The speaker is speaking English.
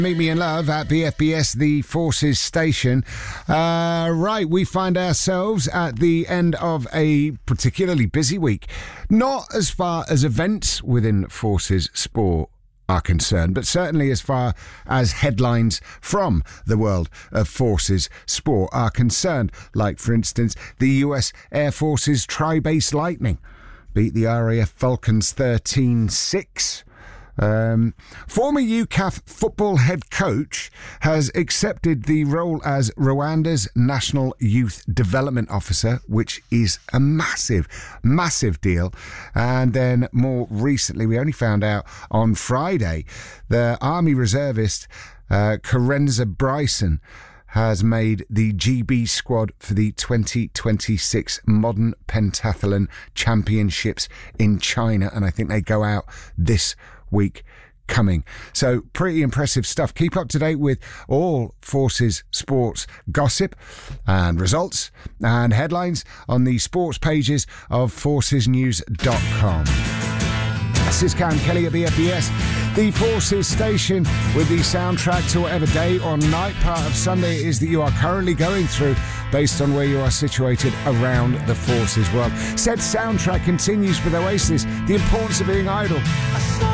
Meet me in love at BFBS, the Forces station. Right, we find ourselves at the end of a particularly busy week. Not as far as events within Forces sport are concerned, but certainly as far as headlines from the world of Forces sport are concerned. Like, for instance, the US Air Force's Tri-Base Lightning beat the RAF Falcons 13-6. Former UCAF football head coach has accepted the role as Rwanda's National Youth Development Officer, which is a massive deal. And then more recently, we only found out on Friday, the Army reservist Karenza Bryson has made the GB squad for the 2026 Modern Pentathlon Championships in China, and I think they go out this week coming. So pretty impressive stuff. Keep up to date with all Forces sports gossip and results and headlines on the sports pages of forcesnews.com. This is Cam Kelly at BFBS, the Forces station, with the soundtrack to whatever day or night part of Sunday it is that you are currently going through, based on where you are situated around the Forces world. Said soundtrack continues with Oasis, The Importance of Being Idle.